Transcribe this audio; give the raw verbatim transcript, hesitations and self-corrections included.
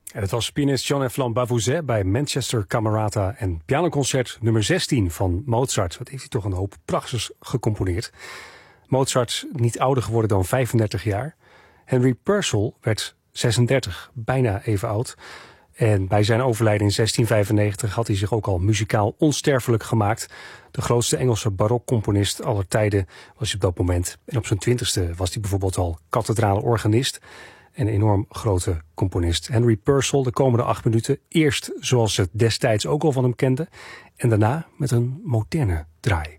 En het was pianist Jean-Eflon Bavouzet bij Manchester Camerata en pianoconcert nummer zestien van Mozart. Wat heeft hij toch een hoop prachtigs gecomponeerd. Mozart niet ouder geworden dan vijfendertig jaar. Henry Purcell werd zesendertig, bijna even oud. En bij zijn overlijden in zestien vijfennegentig had hij zich ook al muzikaal onsterfelijk gemaakt. De grootste Engelse barokcomponist aller tijden was hij op dat moment. En op zijn twintigste was hij bijvoorbeeld al kathedrale organist. En een enorm grote componist. Henry Purcell, de komende acht minuten. Eerst zoals ze destijds ook al van hem kenden. En daarna met een moderne draai.